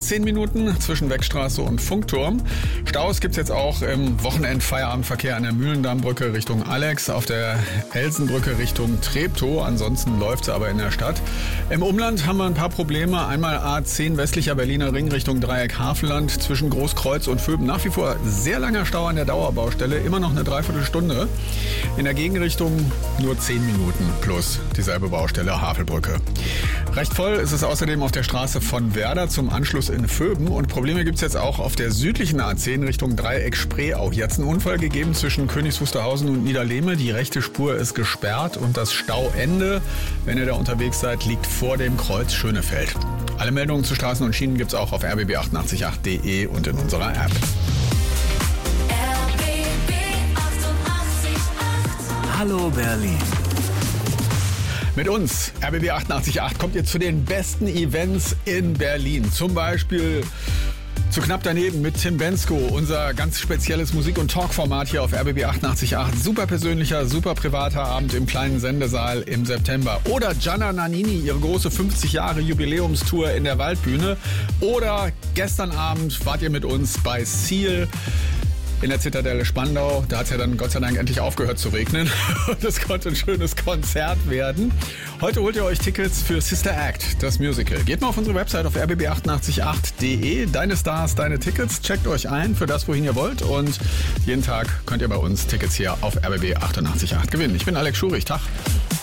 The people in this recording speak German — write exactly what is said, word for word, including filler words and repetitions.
zehn Minuten zwischen Wegstraße und Funkturm. Staus gibt's jetzt auch im Wochenend-Feierabendverkehr an der Mühlendammbrücke Richtung Alex, auf der Elsenbrücke Richtung Treptow. Ansonsten läuft's aber in der Stadt. Im Umland haben wir ein paar Probleme. Einmal A zehn westlicher Berliner Ring Richtung Dreieck Havelland zwischen Großkreuz und Vöben. Nach wie vor sehr langer Stau an der Dauerbaustelle, immer noch eine Dreiviertelstunde. In der Gegenrichtung nur zehn Minuten plus dieselbe Baustelle Havelbrücke. Recht voll ist es außerdem auf der Straße von Werder zum Anschluss in Vöben. Und Probleme gibt es jetzt auch auf der südlichen A zehn Richtung Dreieck Spreeau. Hier hat es einen Unfall gegeben zwischen Königs Wusterhausen und Niederlehme. Die rechte Spur ist gesperrt und das Stauende, wenn ihr da unterwegs seid, liegt vor dem Kreuz Schönefeld. Alle Meldungen zu Straßen und Schienen gibt es auch auf r b b achtundachtzig punkt acht punkt de und in unserer App. Hallo Berlin. Mit uns, R B B achtundachtzig Punkt acht, kommt ihr zu den besten Events in Berlin. Zum Beispiel zu Knapp daneben mit Tim Bensko, unser ganz spezielles Musik- und Talkformat hier auf R B B achtundachtzig Punkt acht. Super persönlicher, super privater Abend im kleinen Sendesaal im September. Oder Gianna Nannini, ihre große fünfzig Jahre Jubiläumstour in der Waldbühne. Oder gestern Abend wart ihr mit uns bei Seal in der Zitadelle Spandau. Da hat es ja dann Gott sei Dank endlich aufgehört zu regnen. Und es konnte ein schönes Konzert werden. Heute holt ihr euch Tickets für Sister Act, das Musical. Geht mal auf unsere Website auf r b b achtundachtzig punkt acht punkt de. Deine Stars, deine Tickets. Checkt euch ein für das, wohin ihr wollt. Und jeden Tag könnt ihr bei uns Tickets hier auf R B B achtundachtzig Punkt acht gewinnen. Ich bin Alex Schurich. Tag.